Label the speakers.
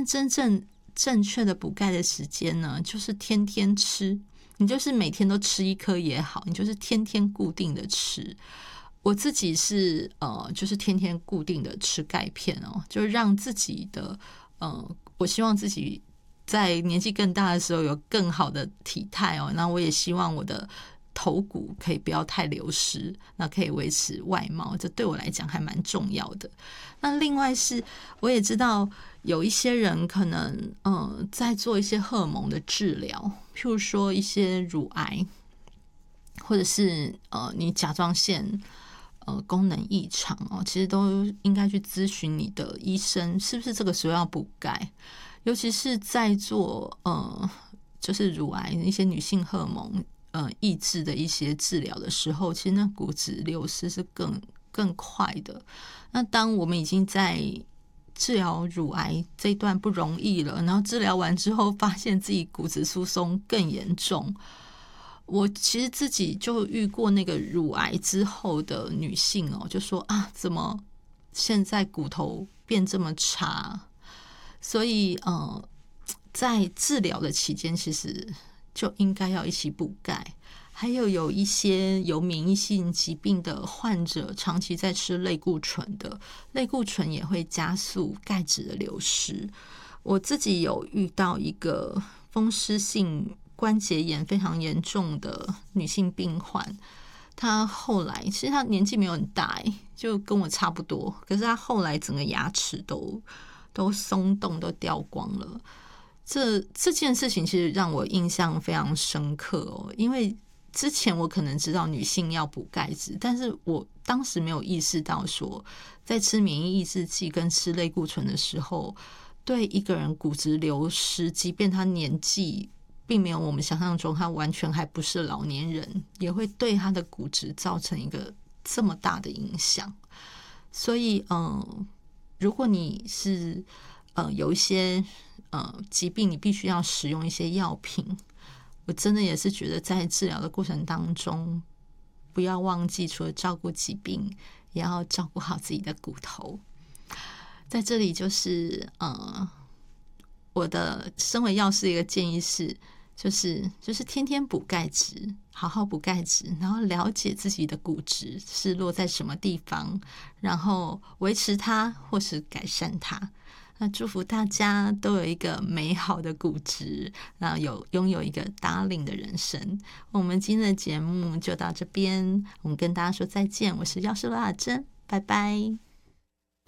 Speaker 1: 但真正正确的补钙的时间呢，就是天天吃。你就是每天都吃一颗也好，你就是天天固定的吃。我自己是就是天天固定的吃钙片哦，就是让自己的我希望自己在年纪更大的时候有更好的体态哦，那我也希望我的头骨可以不要太流失，那可以维持外貌，这对我来讲还蛮重要的。那另外是我也知道有一些人可能在做一些荷尔蒙的治疗，譬如说一些乳癌，或者是你甲状腺功能异常哦，其实都应该去咨询你的医生，是不是这个时候要补钙？尤其是在做就是乳癌一些女性荷尔蒙抑制的一些治疗的时候，其实那骨质流失是更快的。那当我们已经在治疗乳癌这一段不容易了，然后治疗完之后发现自己骨质疏松更严重。我其实自己就遇过那个乳癌之后的女性哦，就说啊，怎么现在骨头变这么差？所以在治疗的期间，其实就应该要一起补钙。还有一些有免疫性疾病的患者，长期在吃类固醇的，类固醇也会加速钙质的流失。我自己有遇到一个风湿性关节炎非常严重的女性病患，她后来其实她年纪没有很大，就跟我差不多，可是她后来整个牙齿都松动，都掉光了。这件事情其实让我印象非常深刻哦，因为之前我可能知道女性要补钙质，但是我当时没有意识到说，在吃免疫抑制剂跟吃类固醇的时候，对一个人骨质流失，即便他年纪并没有我们想象中他完全还不是老年人，也会对他的骨质造成一个这么大的影响。所以如果你是有一些疾病，你必须要使用一些药品，我真的也是觉得在治疗的过程当中，不要忘记除了照顾疾病，也要照顾好自己的骨头。在这里就是我的身为药师一个建议是，就是天天补钙质，好好补钙质，然后了解自己的骨质是落在什么地方，然后维持它或是改善它。那祝福大家都有一个美好的骨质，然后拥有一个达令的人生。我们今天的节目就到这边，我们跟大家说再见。我是药师罗雅珍，拜拜。